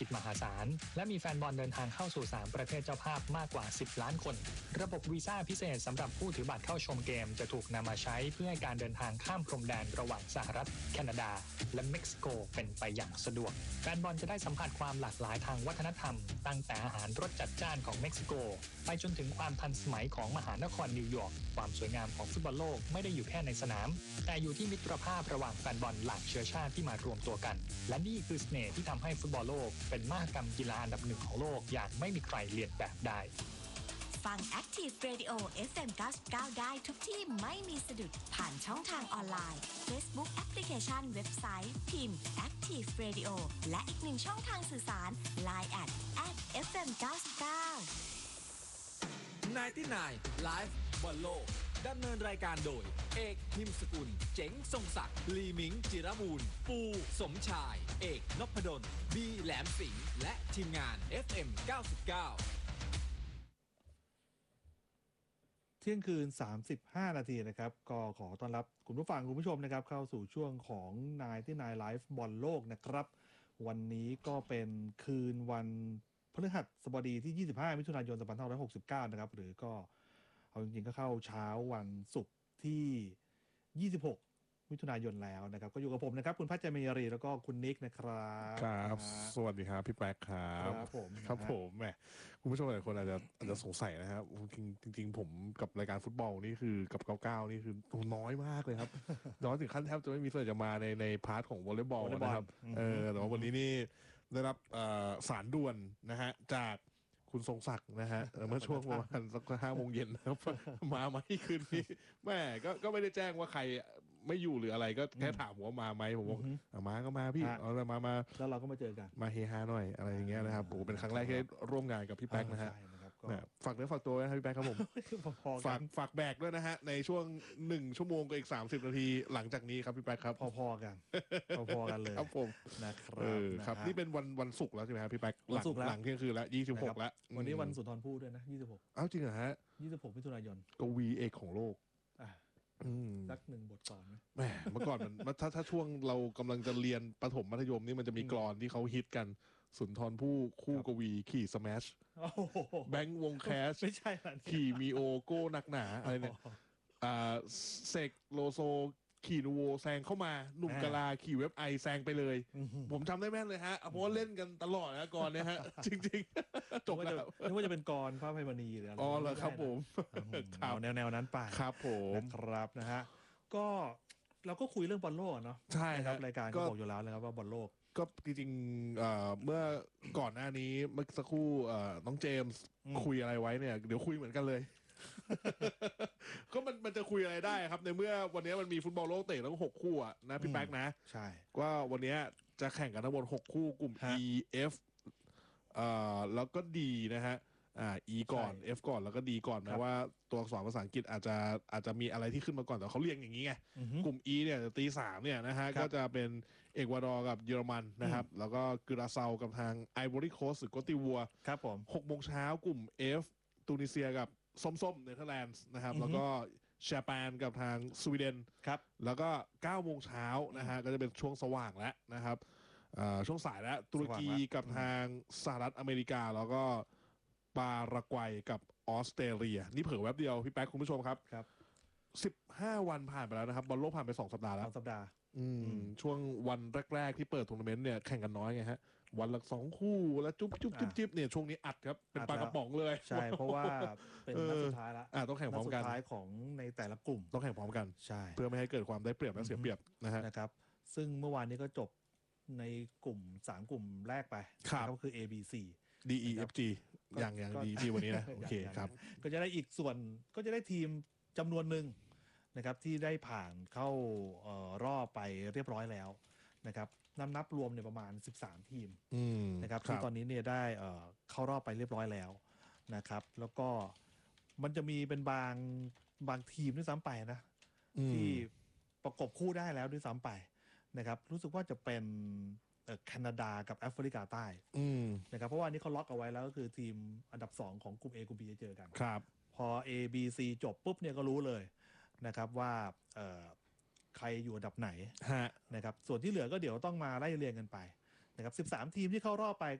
จมหาศาลและมีแฟนบอลเดินทางเข้าสู่3ประเทศเจ้าภาพมากกว่า10ล้านคนระบบวีซ่าพิเศษสำหรับผู้ถือบัตรเข้าชมเกมจะถูกนำมาใช้เพื่อให้การเดินทางข้ามพรมแดนระหว่างสหรัฐแคนาดาและเม็กซิโกเป็นไปอย่างสะดวกแฟนบอลจะได้สัมผัสความหลากหลายทางวัฒนธรรมตั้งแต่อาหารรสจัดจ้านของเม็กซิโกไปจนถึงความทันสมัยของมหานครนิวยอร์กความสวยงามของฟุตบอลโลกไม่ได้อยู่แค่ในสนามแต่อยู่ที่มิตรภาพระหว่างแฟนบอลหลากเชื้อชาติที่มารวมตัวกันและนี่คือเสน่ห์ที่ทำให้ฟุตบอลโลกเป็นมหกรรมกีฬาอันดับหนึ่งของโลกอย่างไม่มีใครเลียนแบบได้ฟัง Active Radio FM 99ได้ทุกที่ไม่มีสะดุดผ่านช่องทางออนไลน์ Facebook แอปพลิเคชันเว็บไซต์พิมพ์ Active Radio และอีกหนึ่งช่องทางสื่อสาร Line @FM 99 99 Live บอลโลกดำเนินรายการโดยเอกหิมสกุลเจ๋งทรงศักดิ์ลีมิงจิรบูรณ์ปูสมชายเอกนพดลบีแหลมสิงห์และทีมงาน FM 99 เที่ยงคืน35นาทีนะครับก็ขอต้อนรับคุณผู้ฟังคุณผู้ชมนะครับเข้าสู่ช่วงของนายที่นายไลฟ์บอลโลกนะครับวันนี้ก็เป็นคืนวันพฤหัสบดีที่25มิถุนายน2569นะครับหรือก็เอาจริงๆก็เข้าเช้าวันศุกร์ที่26มิถุนายนแล้วนะครับก็อยู่กับผมนะครับคุณพัชใจเมยรีแล้วก็คุณนิกนะครับครับสวัสดีครับพี่แป๊กครับครับผมแหมคุณผู้ชมหลายคนอาจจะสงสัยนะครับจริงผมกับรายการฟุตบอลนี่คือกับ99นี่คือน้อยมากเลยครับน้อยถึงขั้นแทบจะไม่มีส่วนจะมาในพาร์ทของวอลเลย์บอลนะครับแต่ว่าวันนี้นี่ได้รับสารด่วนนะฮะจากคุณทรงศักดิ์นะฮะเมื่อช่วงประมาณสัก5 โมงเย็นนะครับมาไหมคืนนี้แม่ก็ไม่ได้แจ้งว่าใครไม่อยู่หรืออะไรก็แค่ถามว่ามาไหมผมบอกมาก็มาพี่เอาเลยมาแล้วเราก็มาเจอกันมาเฮฮาหน่อยอะไรอย่างเงี้ยนะครับผมเป็นครั้งแรกที่ร่วมงานกับพี่แป๊กนะฮะฝากเนื้อฝากตัวนะครับพี่แป๊กครับผมฝากแบกด้วยนะฮะในช่วง1ชั่วโมงกับอีก30นาทีหลังจากนี้ครับพี่แป๊กครับพอๆกันเลยครับผมนะครับนี่เป็นวันศุกร์แล้วใช่ไหมครับพี่แป๊กหลังเที่ยงคืนแล้ว26แล้ววันนี้วันสุนทรภู่ด้วยนะ26 อ้าวจริงเหรอฮะ 26มิถุนายนกวีเอกของโลกสัก1บทก่อนไหมแหมเมื่อก่อนมันถ้าช่วงเรากำลังจะเรียนประถมมัธยมนี่มันจะมีกลอนที่เขาฮิตกันสุนทรภู่คู่กวีขี่สแมชแบงค์วงแคสไม่ใช่ขี่มีโอโก้นักหนาอะไรเนี่ยเสกโลโซขี่นูโวแซงเข้ามาหนุ่มกะลาขี่เว็บไอแซงไปเลยผมจำได้แม่นเลยฮะเพราะว่าเล่นกันตลอดนะก่อนเนี่ยฮะจริงๆจบแล้วนึกว่าจะเป็นกรพระอภัยมณีหรืออะไรอ๋อเหรอครับผมแนวนั้นไปครับผมครับนะฮะก็เราก็คุยเรื่องบอลโลกเนาะใช่ครับรายการก็บอกอยู่แล้วนะครับว่าบอลโลกก็จริงๆเมื่อก่อนหน้านี้เมื่อสักครู่น้องเจมส์คุยอะไรไว้เนี่ยเดี๋ยวคุยเหมือนกันเลยก็มันจะคุยอะไรได้ครับในเมื่อวันนี้มันมีฟุตบอลโลกเตะทั้ง6คู่อะนะพี่แป๊กนะใช่ว่าวันนี้จะแข่งกันทั้งหมด6คู่กลุ่ม E F แล้วก็ D นะฮะE ก่อน F ก่อนแล้วก็ D ก่อนนะว่าตัวอักษรภาษาอังกฤษอาจจะมีอะไรที่ขึ้นมาก่อนแต่เขาเรียงอย่างนี้ไงกลุ่ม E เนี่ยตี 3เนี่ยนะฮะก็จะเป็นเอกวาดอร์กับเยอรมันนะครับแล้วก็กุราเซากับทางไอวอรี่โคสต์หรือโกติวัวครับผม 6 โมงเช้ากลุ่ม F ตูนิเซียกับส้มๆเนเธอร์แลนด์นะครับแล้วก็เชปนกับทางสวีเดนครับแล้วก็9 โมงเช้านะฮะก็จะเป็นช่วงสว่างแล้วนะครับช่วงสายแล้วตุรกีกับทางสหรัฐอเมริกาแล้วก็ปารากวัยกับออสเตรเลียนี่เผื่อแวบเดียวพี่แป๊กคุณผู้ชมครับ15 วันผ่านไปแล้วนะครับบอลโลกผ่านไป2 สัปดาห์แล้ว 2 สัปดาห์ช่วงวันแรกๆที่เปิดทัวร์นาเมนต์เนี่ยแข่งกันน้อยไงฮะวันละ2 คู่แล้วจุ๊บเนี่ยช่วงนี้อัดครับเป็นปลากระป๋องเลยใช่เพราะว่าเป็นนัดสุดท้ายแล้วต้องแข่งพร้อมกันสุดท้ายของในแต่ละกลุ่มต้องแข่งพร้อมกันใช่เพื่อไม่ให้เกิดความได้เปรียบและเสียเปรียบนะครับซึ่งเมื่อวานนี้ก็จบในกลุ่ม3 กลุ่มแรกไปก็คือ A B C D E F G อย่างดีที่วันนี้นะโอเคครับก็จะได้อีกส่วนก็จะได้ทีมจำนวนหนึ่งนะครับที่ได้ผ่านเข้ารอบไปเรียบร้อยแล้วนะครับนับรวมเนี่ยประมาณ13 ทีมนะครับที่ตอนนี้เนี่ยได้เข้ารอบไปเรียบร้อยแล้วนะครับแล้วก็มันจะมีเป็นบางทีมด้วยซ้ำไปนะที่ประกบคู่ได้แล้วด้วยซ้ำไปนะครับรู้สึกว่าจะเป็นแคนาดากับแอฟริกาใต้นะครับเพราะว่านี้เขาล็อกเอาไว้แล้วก็คือทีมอันดับ2ของกลุ่ม A กลุ่ม B จะเจอกันครับพอ A B C จบปุ๊บเนี่ยก็รู้เลยนะครับว่าใครอยู่อันดับไหนนะครับส่วนที่เหลือก็เดี๋ยวต้องมาไล่เรียงกันไปนะครับ13 ทีมที่เข้ารอบไป